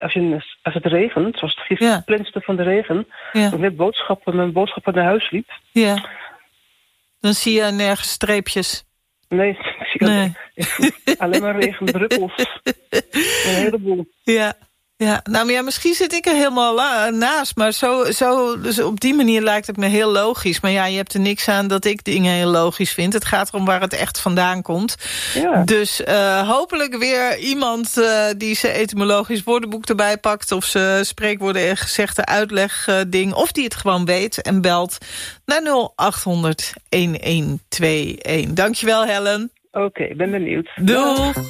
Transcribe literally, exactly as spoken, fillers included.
als, je, als het regent, zoals het gisteren Ja. plenste van de regen... Ja. toen ik net boodschappen, mijn boodschappen naar huis liep... Ja. Dan zie je nergens streepjes. Nee, ik zie Nee. alleen, alleen maar regendruppels. Een heleboel. Ja. Ja, nou maar ja, misschien zit ik er helemaal la- naast. Maar zo, zo, dus op die manier lijkt het me heel logisch. Maar ja, je hebt er niks aan dat ik dingen heel logisch vind. Het gaat erom waar het echt vandaan komt. Ja. Dus uh, hopelijk weer iemand uh, die zijn etymologisch woordenboek erbij pakt... of zijn spreekwoorden en gezegde uitleg uh, ding... of die het gewoon weet en belt naar nul acht honderd, een een twee een. Dankjewel, Helen. Oké, okay, ben benieuwd. Doeg!